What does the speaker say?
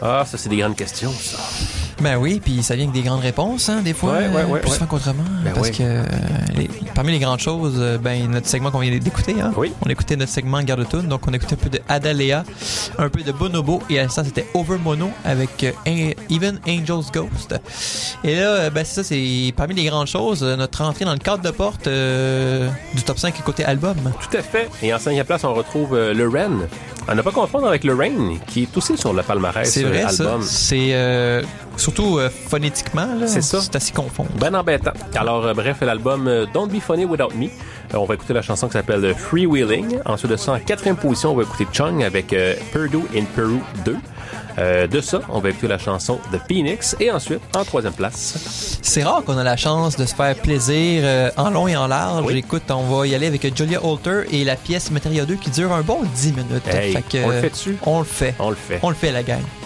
Ah, ça, c'est des grandes questions, ça. Ben oui, puis ça vient avec des grandes réponses, hein, des fois. Plus souvent qu'autrement. Ben parce que parmi les grandes choses, notre segment qu'on vient d'écouter, hein, on écoutait notre segment Garde Tune, donc on écoutait un peu de Adalea, un peu de Bonobo, et à ça, c'était Over Mono avec Even Angel's Ghost. Et là, c'est ça, c'est parmi les grandes choses, notre entrée dans le cadre de porte du top 5 côté album. Tout à fait. Et en 5e place, on retrouve Lorraine. À ne pas confondre avec Lorraine, qui est aussi sur le palmarès c'est vrai, album. Ça. C'est surtout phonétiquement, là, c'est ça. C'est assez confondre. Ben embêtant. Alors, bref, l'album Don't Be Funny Without Me. On va écouter la chanson qui s'appelle Freewheeling. Ensuite de ça, en 4e position, on va écouter Chung avec Purdue in Peru 2. De ça, on va écouter la chanson The Phoenix. Et ensuite, en 3e place... C'est rare qu'on a la chance de se faire plaisir en long et en large. Oui. Écoute, on va y aller avec Julia Holter et la pièce Materia 2 qui dure un bon 10 minutes. Hey, on le fait dessus? On le fait. On le fait. On le fait, la gang.